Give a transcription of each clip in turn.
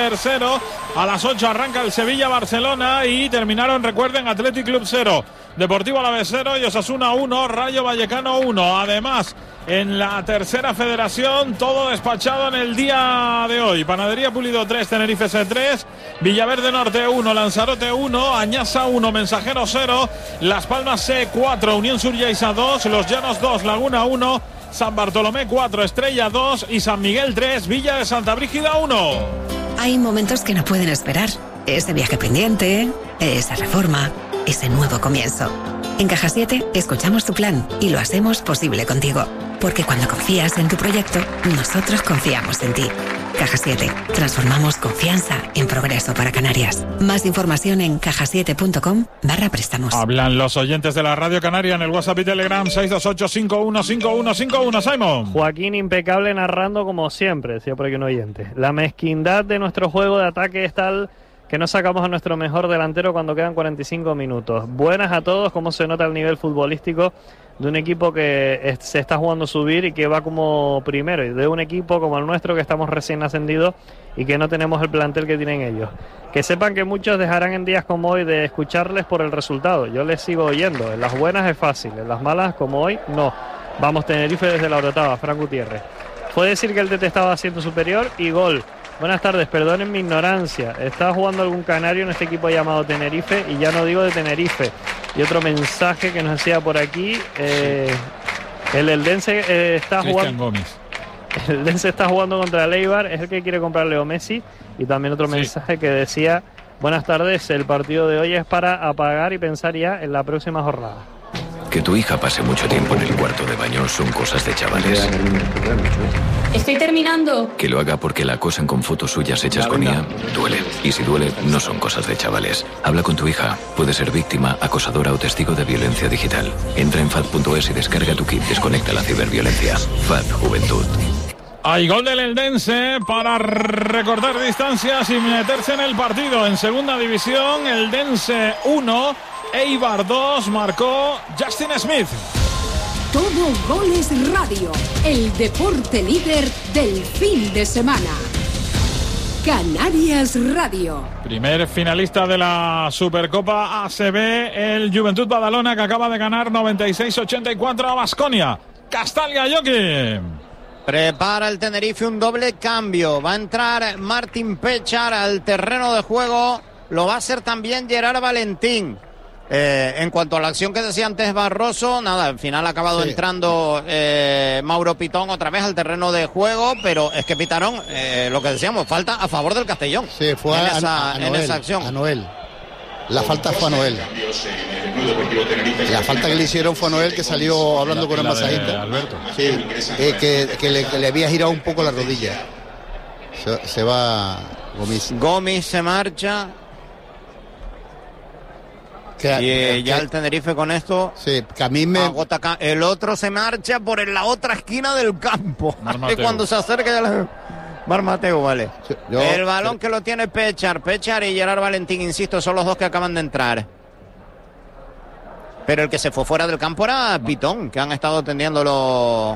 Inter 0. A las 8 arranca el Sevilla-Barcelona y terminaron, recuerden, Athletic Club 0, Deportivo Alavés 0 y Osasuna 1, Rayo Vallecano 1. Además, en la tercera federación, todo despachado en el día de hoy. Panadería Pulido 3, Tenerife C3, Villaverde Norte 1, Lanzarote 1, Añasa 1, Mensajero 0, Las Palmas C4, Unión Suryaisa 2, Los Llanos 2, Laguna 1, San Bartolomé 4, Estrella 2 y San Miguel 3, Villa de Santa Brígida 1. Hay momentos que no pueden esperar. Ese viaje pendiente, esa reforma, ese nuevo comienzo. En Caja 7 escuchamos tu plan y lo hacemos posible contigo. Porque cuando confías en tu proyecto, nosotros confiamos en ti. Caja 7. Transformamos confianza en progreso para Canarias. Más información en cajasiete.com/préstamos. Hablan los oyentes de la Radio Canaria en el WhatsApp y Telegram 628-515151. Simon. Joaquín, impecable narrando como siempre, decía por aquí un oyente. La mezquindad de nuestro juego de ataque es tal que no sacamos a nuestro mejor delantero cuando quedan 45 minutos. Buenas a todos, cómo se nota el nivel futbolístico de un equipo que se está jugando subir y que va como primero, y de un equipo como el nuestro que estamos recién ascendidos y que no tenemos el plantel que tienen ellos. Que sepan que muchos dejarán en días como hoy de escucharles por el resultado. Yo les sigo oyendo. En las buenas es fácil, en las malas como hoy no. Vamos, Tenerife desde la Orotava, Fran Gutiérrez. Fue decir que el TT estaba siendo superior y gol. Buenas tardes, perdonen mi ignorancia. ¿Está jugando algún canario en este equipo llamado Tenerife? Y ya no digo de Tenerife. Y otro mensaje que nos hacía por aquí. El Eldense está jugando. El Eldense está jugando contra el Eibar. Es el que quiere comprar Leo Messi. Y también otro mensaje que decía: buenas tardes, el partido de hoy es para apagar y pensar ya en la próxima jornada. Que tu hija pase mucho tiempo en el cuarto de baño son cosas de chavales. Estoy terminando. Que lo haga porque la acosan con fotos suyas hechas con IA duele. Y si duele, no son cosas de chavales. Habla con tu hija. Puede ser víctima, acosadora o testigo de violencia digital. Entra en FAD.es y descarga tu kit. Desconecta la ciberviolencia. FAD Juventud. Hay gol del Eldense para recortar distancias y meterse en el partido. En segunda división, Eldense 1, Eibar 2, marcó Justin Smith. Todo Goles Radio, el deporte líder del fin de semana. Canarias Radio. Primer finalista de la Supercopa ACB, el Juventud Badalona, que acaba de ganar 96-84 a Baskonia. Castalia, Joaquín. Prepara el Tenerife un doble cambio. Va a entrar Martín Pechar al terreno de juego. Lo va a hacer también Gerard Valentín. En cuanto a la acción que decía antes Barroso, nada, al final ha acabado entrando Mauro Pitón otra vez al terreno de juego, pero es que pitaron lo que decíamos, falta a favor del Castellón. Sí, fue en Noel, esa acción. A Noel. La falta fue a Noel. La falta que le hicieron fue a Noel, que salió hablando con el masajista. Alberto. Sí, que le había girado un poco la rodilla. Se va Gomis. Gomis se marcha. Y ya el Tenerife con esto, sí, que a mí me agota. El otro se marcha por la otra esquina del campo. Y cuando se acerca ya la... Mar Mateo, vale. El balón que lo tiene Pechar y Gerard Valentín, insisto, son los dos que acaban de entrar. Pero el que se fue fuera del campo era Pitón, que han estado atendiéndolo.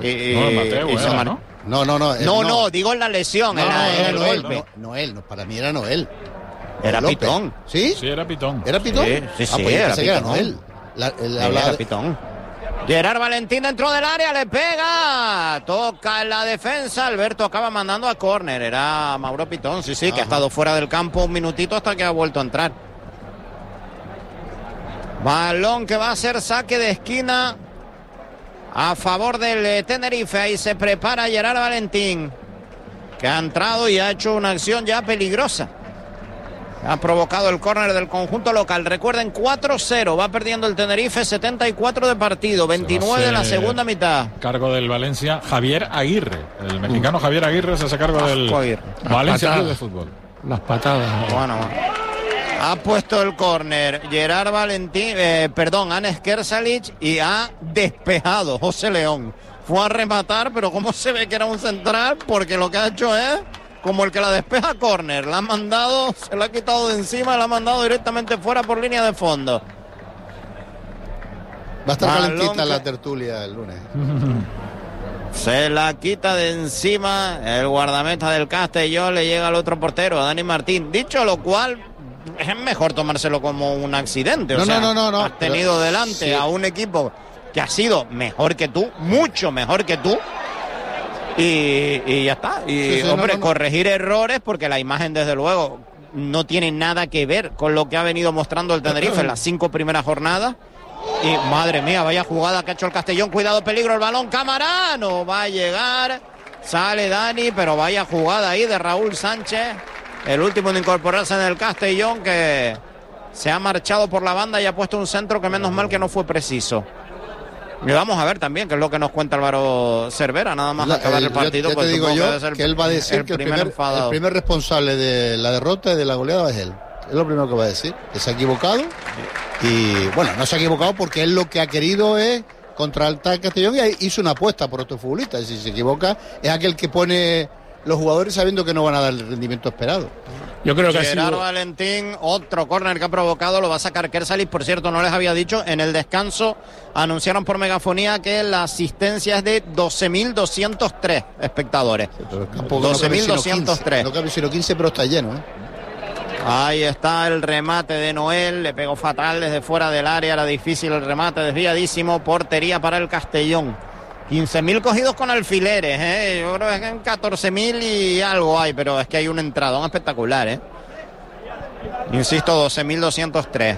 No, digo en la lesión, en el golpe. Noel, para mí era Noel. Era Pitón. ¿Sí? Sí, era Pitón. ¿Era Pitón? Sí, pues era Pitón. Era Noel. Era Pitón. Gerard Valentín dentro del área, le pega. Toca en la defensa. Alberto acaba mandando a córner. Era Mauro Pitón, sí, que ha estado fuera del campo un minutito hasta que ha vuelto a entrar. Balón que va a ser saque de esquina a favor del Tenerife. Ahí se prepara Gerard Valentín, que ha entrado y ha hecho una acción ya peligrosa. Ha provocado el córner del conjunto local. Recuerden, 4-0. Va perdiendo el Tenerife, 74 de partido, 29 de la segunda mitad. Cargo del Valencia, Javier Aguirre. El mexicano Javier Aguirre se hace cargo del Valencia Club de Fútbol. Las patadas. Bueno. Ha puesto el córner Gerard Valentín, Anes Kersalic, y ha despejado José León. Fue a rematar, pero como se ve que era un central, porque lo que ha hecho es como el que la despeja córner. La ha mandado, se la ha quitado de encima, la ha mandado directamente fuera por línea de fondo. Va a estar calentita la tertulia el lunes. Se la quita de encima el guardameta del Castellón, le llega al otro portero, a Dani Martín. Dicho lo cual, es mejor tomárselo como un accidente. No. Has tenido delante a un equipo que ha sido mejor que tú, mucho mejor que tú. Y ya está. Y corregir errores, porque la imagen, desde luego, no tiene nada que ver con lo que ha venido mostrando el Tenerife en las 5 primeras jornadas. Y madre mía, vaya jugada que ha hecho el Castellón. Cuidado, peligro, el balón, Cámara, no va a llegar. Sale Dani, pero vaya jugada ahí de Raúl Sánchez, el último en incorporarse en el Castellón, que se ha marchado por la banda y ha puesto un centro que menos mal que no fue preciso. Y vamos a ver también qué es lo que nos cuenta Álvaro Cervera, nada más acabar el partido. Ya te digo yo que él va a decir que el primer responsable de la derrota y de la goleada es él. Es lo primero que va a decir, que se ha equivocado. Y bueno, no se ha equivocado porque él lo que ha querido es contrarrestar al Castellón y hizo una apuesta por otro futbolista. Y si se equivoca, es aquel que pone los jugadores sabiendo que no van a dar el rendimiento esperado. Yo creo que Gerard Valentín, otro córner que ha provocado, lo va a sacar Kersalis. Por cierto, no les había dicho, en el descanso anunciaron por megafonía que la asistencia es de 12.203 espectadores. 12.203. No cabe sino 15, pero está lleno, ¿eh? Ahí está el remate de Noel, le pegó fatal desde fuera del área, era difícil el remate, desviadísimo, portería para el Castellón. 15.000 cogidos con alfileres, yo creo que en 14.000 y algo hay, pero es que hay un entradón espectacular, Insisto, 12.203.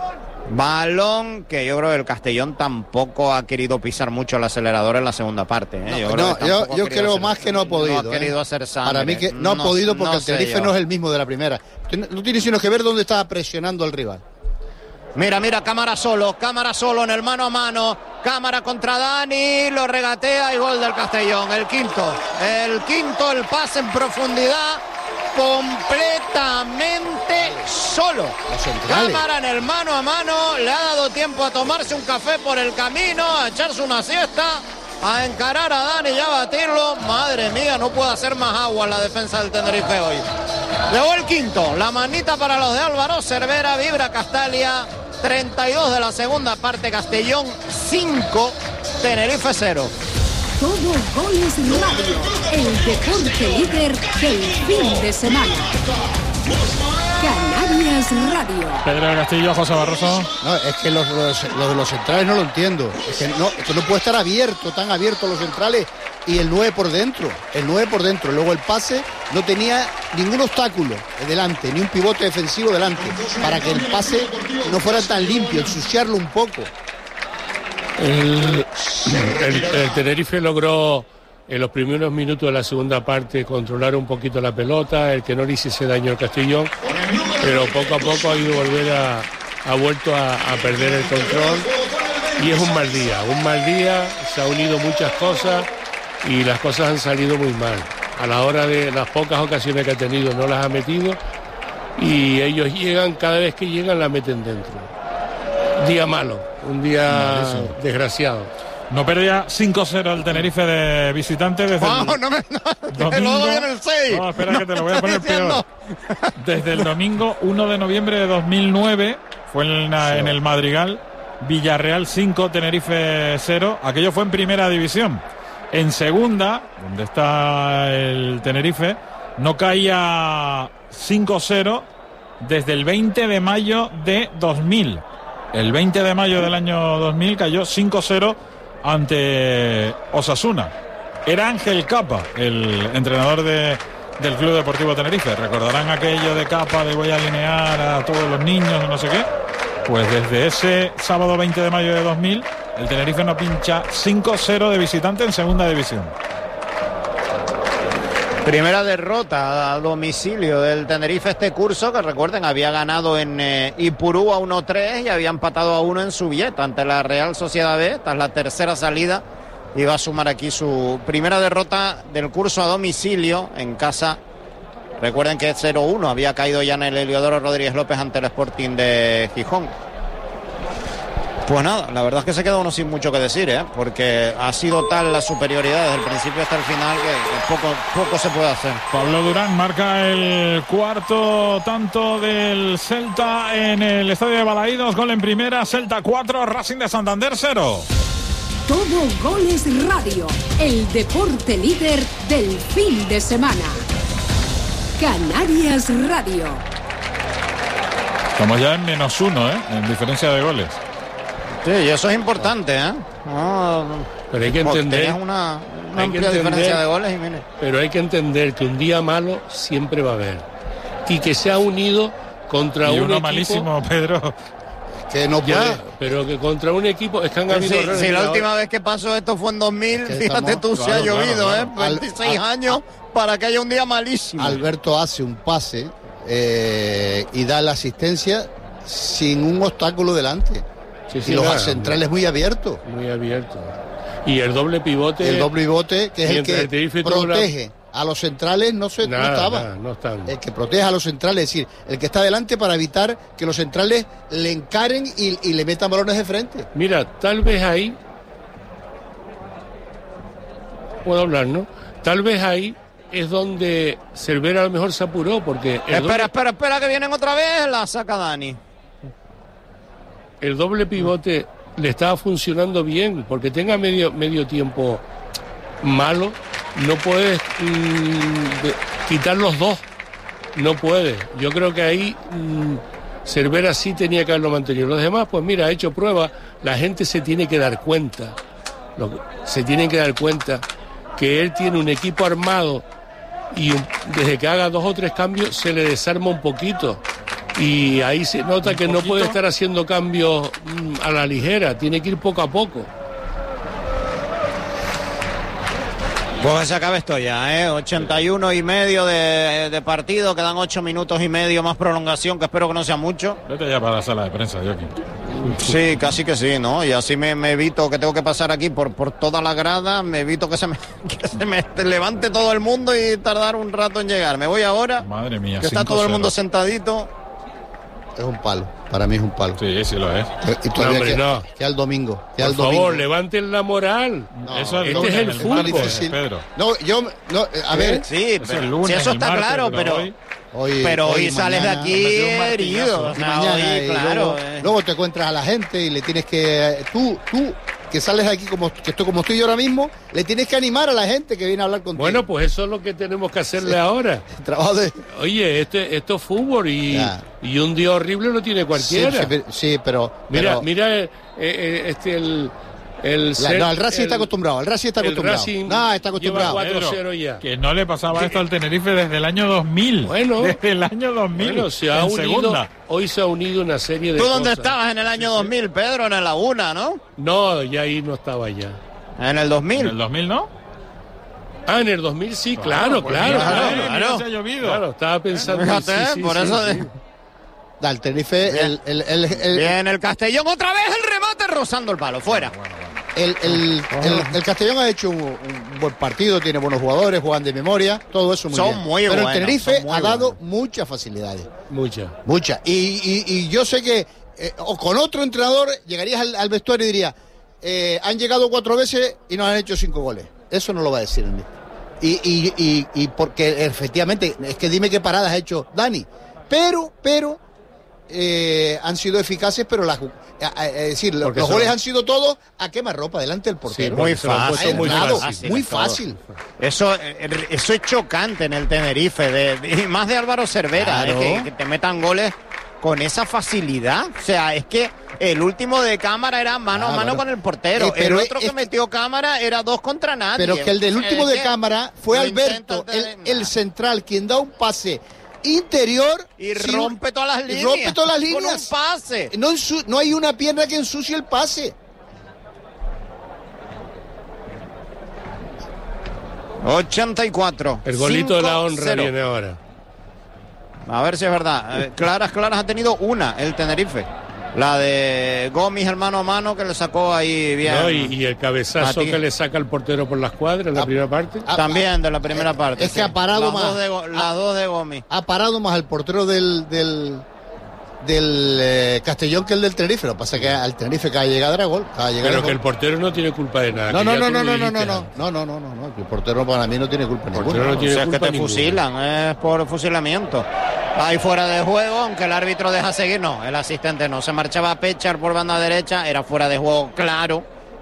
Balón que yo creo que el Castellón tampoco ha querido pisar mucho el acelerador en la segunda parte. Yo creo más que no ha podido. No ha querido hacer sangre. Para mí que no ha podido porque el Tenerife no es el mismo de la primera. No tiene sino que ver dónde estaba presionando al rival. Mira, Cámara solo en el mano a mano. Cámara contra Dani, lo regatea y gol del Castellón. El quinto, el pase en profundidad. Completamente solo. Cámara en el mano a mano, le ha dado tiempo a tomarse un café por el camino, a echarse una siesta, a encarar a Dani y a batirlo. Madre mía, no puede hacer más agua en la defensa del Tenerife hoy. Llegó el quinto, la manita para los de Álvaro Cervera, vibra Castalia. 32 de la segunda parte, Castellón 5, Tenerife 0. Todo Goles Radio, el deporte líder del fin de semana. Canarias Radio. Pedro del Castillo, José Barroso. No, es que los de los centrales no lo entiendo. Es que no puede estar tan abierto los centrales y el 9 por dentro. Luego el pase no tenía ningún obstáculo delante, ni un pivote defensivo delante, para que el pase no fuera tan limpio, ensuciarlo un poco. El Tenerife logró en los primeros minutos de la segunda parte controlar un poquito la pelota, el que no le hiciese daño al Castellón, pero poco a poco ha vuelto a perder el control y es un mal día, se han unido muchas cosas y las cosas han salido muy mal. A la hora de las pocas ocasiones que ha tenido no las ha metido y ellos cada vez que llegan la meten dentro. Día malo, un día desgraciado. No perdía 5-0 el Tenerife de visitante desde domingo. Viene el 6. No, espera que te lo voy a poner peor. Desde el domingo 1 de noviembre de 2009 fue en el Madrigal. Villarreal 5, Tenerife 0. Aquello fue en primera división. En segunda, donde está el Tenerife, no caía 5-0 desde el 20 de mayo de 2000. El 20 de mayo del año 2000 cayó 5-0 ante Osasuna. Era Ángel Capa, el entrenador del Club Deportivo Tenerife. Recordarán aquello de Capa de voy a alinear a todos los niños y no sé qué. Pues desde ese sábado 20 de mayo de 2000, el Tenerife no pincha 5-0 de visitante en segunda división. Primera derrota a domicilio del Tenerife este curso, que recuerden había ganado en Ipurú a 1-3 y había empatado a 1 en Zubieta ante la Real Sociedad B. Esta es la tercera salida y va a sumar aquí su primera derrota del curso a domicilio en casa. Recuerden que 0-1 había caído ya en el Heliodoro Rodríguez López ante el Sporting de Gijón. Pues nada, la verdad es que se queda uno sin mucho que decir, porque ha sido tal la superioridad desde el principio hasta el final que poco se puede hacer. Pablo Durán marca el cuarto tanto del Celta en el estadio de Balaídos. Gol en primera, Celta 4, Racing de Santander 0. Todo Goles Radio, el deporte líder del fin de semana. Canarias Radio. Estamos ya en -1, en diferencia de goles. Sí, y eso es importante, Pero hay que entender... Tienes una amplia diferencia de goles, Jiménez. Pero hay que entender que un día malo siempre va a haber. Y que se ha unido contra un equipo... malísimo, Pedro... Que no puede. Pero que contra un equipo es que han habido errores. Si la última vez que pasó esto fue en 2000, fíjate tú, se ha llovido, 26 años para que haya un día malísimo. Alberto hace un pase y da la asistencia sin un obstáculo delante. Sí, y los centrales muy abiertos. Muy abiertos. Y el doble pivote. El doble pivote, que es el que protege. A los centrales no estaba. No están. El que protege a los centrales, es decir, el que está delante para evitar que los centrales le encaren y le metan balones de frente. Mira, tal vez ahí... Puedo hablar, ¿no? Tal vez ahí es donde Cervera a lo mejor se apuró, porque... Espera, que vienen otra vez, la saca Dani. El doble pivote le estaba funcionando bien, porque tenga medio tiempo malo, no puedes quitar los dos, no puedes. Yo creo que ahí Cervera sí tenía que haberlo mantenido. Los demás, pues mira, ha hecho prueba, la gente se tiene que dar cuenta, que él tiene un equipo armado y desde que haga 2 o 3 cambios se le desarma un poquito. Y ahí se nota que no puede estar haciendo cambios a la ligera, tiene que ir poco a poco. Pues se acaba esto ya, 81 y medio de partido, quedan 8 minutos y medio más prolongación, que espero que no sea mucho. Vete ya para la sala de prensa, Joaquín. Sí, casi que sí, ¿no? Y así me evito que tengo que pasar aquí por toda la grada, me evito que se me levante todo el mundo y tardar un rato en llegar. Me voy ahora. Madre mía, que está todo el mundo sentadito. Es un palo, para mí es un palo. Sí lo es. Y todavía queda el domingo. Por favor, levanten la moral. No, eso es este es el fútbol, Pedro. A ver. Sí, pero, eso está claro, pero hoy sales de aquí herido. Claro. Luego te encuentras a la gente y le tienes que... Tú que sales de aquí como estoy yo ahora mismo, le tienes que animar a la gente que viene a hablar contigo. Bueno, pues eso es lo que tenemos que hacerle ahora. Trabajo de... Oye, esto es fútbol y un día horrible lo tiene cualquiera. Sí, pero... Mira, el Racing está acostumbrado. El Racing está acostumbrado. Está acostumbrado. Lleva 4-0 ya. Que no le pasaba esto al Tenerife desde el año 2000. Bueno. Desde el año 2000. Bueno, hoy se ha unido una serie de cosas. ¿Tú dónde estabas en el año 2000, Pedro? En la Laguna, ¿no? No, ya ahí no estaba ya. ¿En el 2000? ¿En el 2000 no? En el 2000 sí, claro. Se ha llovido. Claro, estaba pensando... Fíjate, por eso... El Tenerife... Bien, el Castellón otra vez, el remate rozando el palo, fuera. El Castellón ha hecho un buen partido, tiene buenos jugadores, juegan de memoria, todo eso muy bien. Muy pero buenos, el Tenerife ha dado muchas facilidades. Muchas. Y yo sé que o con otro entrenador llegarías al vestuario y dirías, han llegado 4 veces y nos han hecho 5 goles. Eso no lo va a decir el míster. Y porque efectivamente, es que dime qué paradas ha hecho Dani. Pero han sido eficaces, pero es decir, los goles han sido todos a quemarropa delante del portero. Sí, muy fácil. Eso es chocante en el Tenerife, y más de Álvaro Cervera, que te metan goles con esa facilidad. O sea, es que el último de cámara era mano a mano con el portero. Pero el otro que metió cámara era 2 contra nadie. Pero que el del último de cámara fue Alberto, el central, quien da un pase interior y rompe todas las líneas. Con un pase. No hay una pierna que ensucie el pase. 84. El golito de la honra viene ahora. A ver si es verdad. Claras ha tenido una el Tenerife. La de Gómez, el mano a mano, que le sacó ahí bien. No, y el cabezazo que le saca el portero por la escuadra en la primera parte. También de la primera parte. Es que ha parado más. Las dos de Gómez. Ha parado más el portero del Castellón que el del Tenerife. Lo que pasa es que al Tenerife cada llegada era gol. Pero que el portero no tiene culpa de nada. No. El portero para mí no tiene culpa ninguna. O sea, es que te fusilan, es por fusilamiento. Ahí fuera de juego, aunque el árbitro deja seguir, no, el asistente no. Se marchaba Pechar por banda derecha, era fuera de juego claro.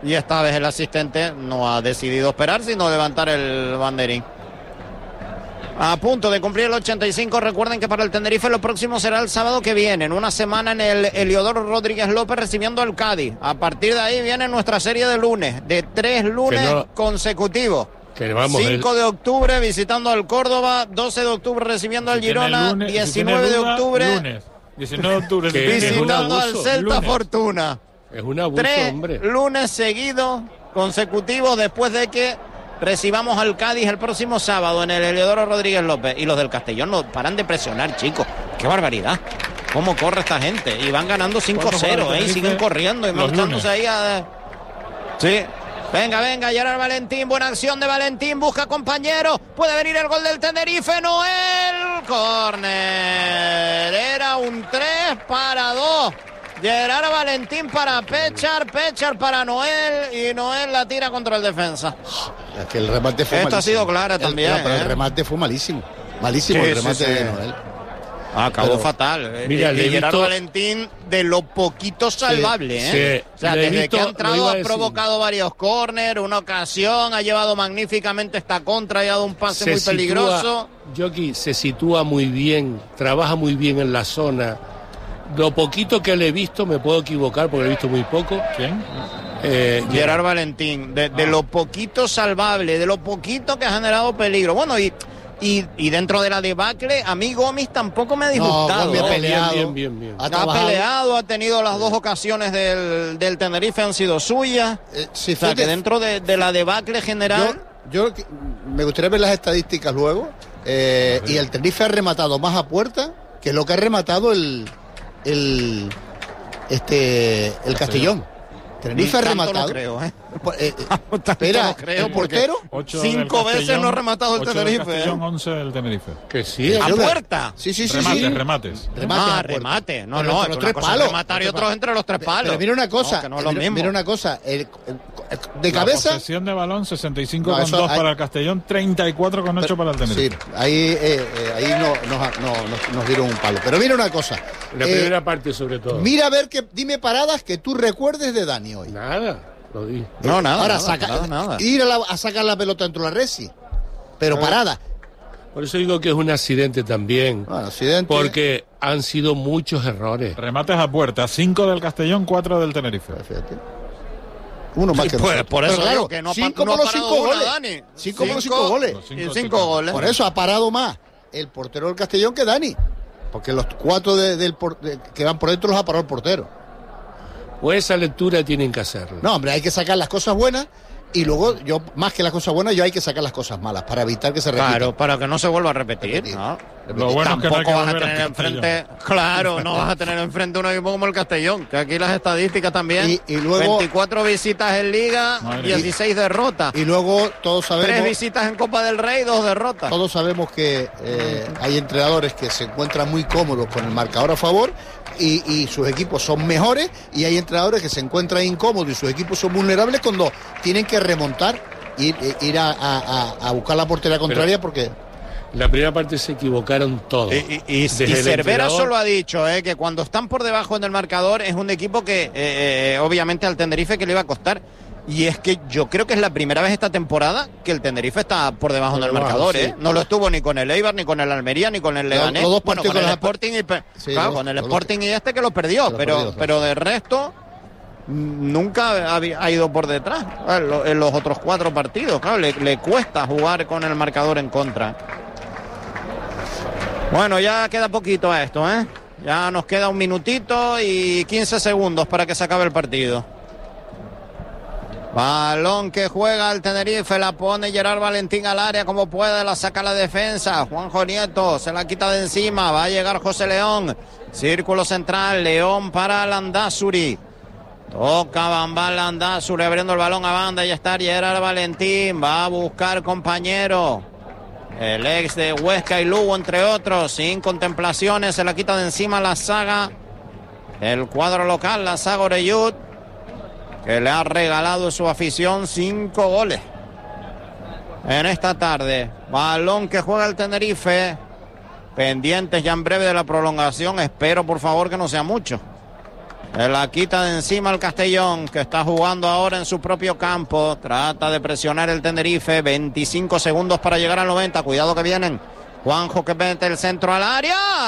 y esta vez el asistente no ha decidido esperar, sino levantar el banderín. A punto de cumplir el 85, recuerden que para el Tenerife lo próximo será el sábado que viene, en una semana en el Heliodoro Rodríguez López recibiendo al Cádiz. A partir de ahí viene nuestra serie de lunes, de 3 lunes consecutivos. 5 de octubre visitando al Córdoba, 12 de octubre recibiendo al Girona, 19 de octubre... 19 de octubre visitando al Celta Fortuna. Es un abuso, 3 hombre. lunes seguidos, consecutivos, después de que recibamos al Cádiz el próximo sábado en el Heliodoro Rodríguez López. Y los del Castellón no paran de presionar, chicos. ¡Qué barbaridad! ¿Cómo corre esta gente? Y van ganando 5-0, y siguen corriendo y marchándose ahí a... Sí. Venga, Gerard Valentín, buena acción de Valentín, busca compañero, puede venir el gol del Tenerife, Noel, córner, era un 3-2, Gerard Valentín para Péchar para Noel, y Noel la tira contra el defensa. Es que el remate fue malísimo. Ha sido clara también. Pero el remate fue malísimo el remate de Noel. Acabó fatal. Mira, Gerard Valentín, de lo poquito salvable. O sea, desde que ha entrado ha provocado varios córner, una ocasión, ha llevado magníficamente esta contra, ha dado un pase muy peligroso. Jockey se sitúa muy bien, trabaja muy bien en la zona. Lo poquito que le he visto, me puedo equivocar porque le he visto muy poco. ¿Quién? Gerard Valentín, de lo poquito salvable, de lo poquito que ha generado peligro. Bueno, y dentro de la debacle, a mí Gomis tampoco me ha disgustado. Ha peleado. Bien. Ha peleado, ha tenido las 2 ocasiones del Tenerife, han sido suyas. Sí, o sea, que dentro de la debacle general... Yo me gustaría ver las estadísticas luego. Y el Tenerife ha rematado más a puerta que lo que ha rematado el Castellón. Tenerife ha rematado. No creo, espera, no creo, ¿el portero? 5 veces no ha rematado el Tenerife. 11 del Tenerife. Que sí. ¿A puerta? Sí. Remates. Remate. No, los 3 palos. Rematar y otros entre los 3 palos. Pero mira una cosa. Mira una cosa. De cabeza. La posesión de balón, 65,2 para el Castellón, 34,8 para el Tenerife. Sí, ahí nos dieron un palo. Pero mira una cosa. La primera parte, sobre todo. Mira a ver dime paradas que tú recuerdes de Dani hoy. Nada. Lo di. No, nada. Ahora nada. Ir a sacar la pelota dentro de la red, sí. Pero parada. Por eso digo que es un accidente también. Bueno, accidente. Porque han sido muchos errores. Remates a puerta, 5 del Castellón, 4 del Tenerife. Fíjate. Uno más que nosotros. Por eso claro, que no 5 por los 5 goles. Dani. 5 por los 5 goles. Y 5 goles. Por eso ha parado más el portero del Castellón que Dani. Porque los 4 que van por dentro los ha parado el portero. Pues esa lectura tienen que hacerla. No, hombre, hay que sacar las cosas buenas y luego, más que las cosas buenas, hay que sacar las cosas malas para evitar que se repita. Claro, para que no se vuelva a repetir. ¿No? Lo bueno tampoco es que no hay que vas a tener enfrente, claro, no vas a tener enfrente un equipo como el Castellón, que aquí las estadísticas también. Y luego 24 visitas en Liga, 16 derrotas. Y luego todos sabemos 3 visitas en Copa del Rey, 2 derrotas. Todos sabemos que hay entrenadores que se encuentran muy cómodos con el marcador a favor y sus equipos son mejores, y hay entrenadores que se encuentran incómodos y sus equipos son vulnerables cuando tienen que remontar ir a buscar la portería contraria. Porque la primera parte se equivocaron todos. Y Cervera solo ha dicho que cuando están por debajo en el marcador es un equipo que obviamente al Tenerife que le iba a costar. Y es que yo creo que es la primera vez esta temporada que el Tenerife está por debajo del marcador. Sí. No lo estuvo ni con el Eibar, ni con el Almería, ni con el Leganés. Bueno, con el Sporting con el Sporting y que lo perdió. Pero de resto nunca ha ido por detrás en los otros 4 partidos. Claro, le cuesta jugar con el marcador en contra. Bueno, ya queda poquito a esto, Ya nos queda 1 minutito y 15 segundos para que se acabe el partido. Balón que juega el Tenerife, la pone Gerard Valentín al área como puede, la saca la defensa, Juanjo Nieto se la quita de encima, va a llegar José León, círculo central, León para Landázuri, toca Bambal Landázuri abriendo el balón a banda y está Gerard Valentín, va a buscar compañero, el ex de Huesca y Lugo entre otros, sin contemplaciones, se la quita de encima la saga, el cuadro local, la saga Oreyud, que le ha regalado su afición 5 goles en esta tarde. Balón que juega el Tenerife, pendientes ya en breve de la prolongación, espero por favor que no sea mucho. La quita de encima el Castellón, que está jugando ahora en su propio campo. Trata de presionar el Tenerife. 25 segundos para llegar al 90. Cuidado que vienen. Juanjo que mete el centro al área.